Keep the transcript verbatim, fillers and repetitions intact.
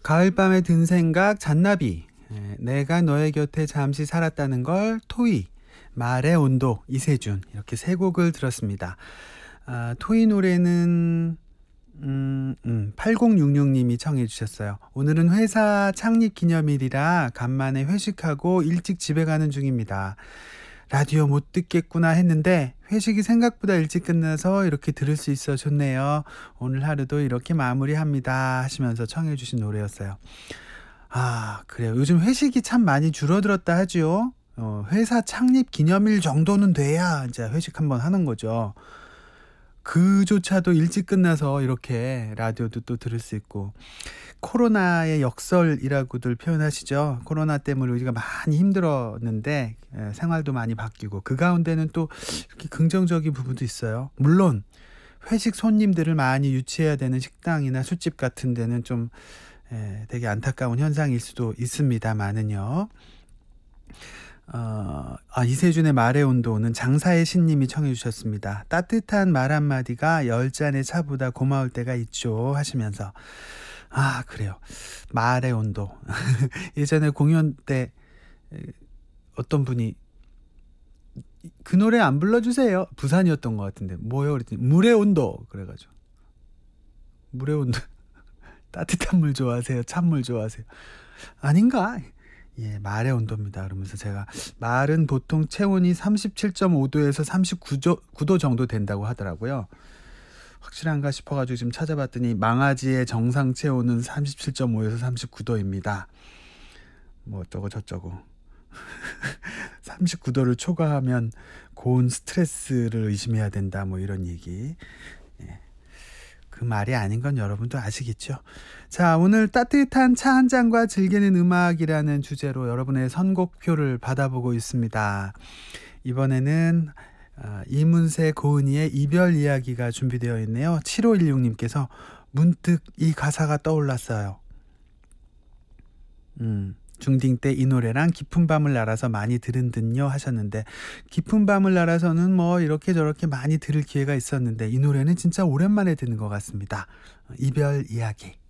가을밤에 든 생각 잔나비, 에, 내가 너의 곁에 잠시 살았다는 걸 토이, 말의 온도 이세준, 이렇게 세 곡을 들었습니다. 아, 토이 노래는 음, 음, 팔공육육 님이 청해 주셨어요. 오늘은 회사 창립 기념일이라 간만에 회식하고 일찍 집에 가는 중입니다. 라디오 못 듣겠구나 했는데 회식이 생각보다 일찍 끝나서 이렇게 들을 수 있어 좋네요. 오늘 하루도 이렇게 마무리합니다 하시면서 청해 주신 노래였어요. 아, 그래요. 요즘 회식이 참 많이 줄어들었다 하지요. 어, 회사 창립 기념일 정도는 돼야 이제 회식 한번 하는 거죠. 그조차도 일찍 끝나서 이렇게 라디오도 또 들을 수 있고, 코로나의 역설이라고들 표현하시죠. 코로나 때문에 우리가 많이 힘들었는데 에, 생활도 많이 바뀌고 그 가운데는 또 이렇게 긍정적인 부분도 있어요. 물론 회식 손님들을 많이 유치해야 되는 식당이나 술집 같은 데는 좀 에, 되게 안타까운 현상일 수도 있습니다만은요. 어, 아, 이세준의 말의 온도는 장사의 신님이 청해 주셨습니다. 따뜻한 말 한마디가 열 잔의 차보다 고마울 때가 있죠 하시면서, 아, 그래요. 말의 온도. 예전에 공연 때 에, 어떤 분이 그 노래 안 불러주세요. 부산이었던 것 같은데 뭐요? 그랬더니 물의 온도 그래가지고, 물의 온도. 따뜻한 물 좋아하세요? 찬물 좋아하세요? 아닌가? 예, 말의 온도입니다. 그러면서 제가 말은 보통 체온이 삼십칠 점 오 도에서 삼십구 도 정도 된다고 하더라고요. 확실한가 싶어가지고 지금 찾아봤더니 망아지의 정상 체온은 삼십칠 점 오에서 삼십구 도입니다. 뭐 어쩌고 저쩌고. 삼십구 도를 초과하면 고온 스트레스를 의심해야 된다, 뭐 이런 얘기. 예. 그 말이 아닌 건 여러분도 아시겠죠? 자, 오늘 따뜻한 차 한 잔과 즐기는 음악이라는 주제로 여러분의 선곡표를 받아보고 있습니다. 이번에는 아, 이문세 고은이의 이별 이야기가 준비되어 있네요. 칠오일육 님께서 문득 이 가사가 떠올랐어요. 음, 중딩 때 이 노래랑 깊은 밤을 날아서 많이 들은 듯요 하셨는데, 깊은 밤을 날아서는 뭐 이렇게 저렇게 많이 들을 기회가 있었는데 이 노래는 진짜 오랜만에 듣는 것 같습니다. 이별 이야기.